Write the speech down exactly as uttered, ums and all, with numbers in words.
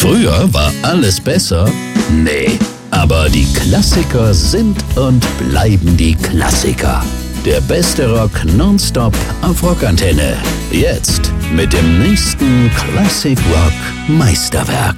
Früher war alles besser? Nee, aber die Klassiker sind und bleiben die Klassiker. Der beste Rock nonstop auf Rockantenne. Jetzt mit dem nächsten Classic Rock Meisterwerk.